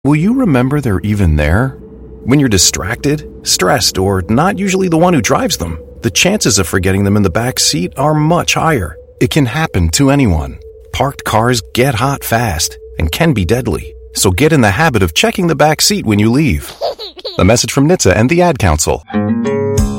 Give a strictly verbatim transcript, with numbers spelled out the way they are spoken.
Will you remember they're even there? When you're distracted, stressed, or not usually the one who drives them, the chances of forgetting them in the back seat are much higher. It can happen to anyone. Parked cars get hot fast and can be deadly. So get in the habit of checking the back seat when you leave. A message from N H T S A and the Ad Council.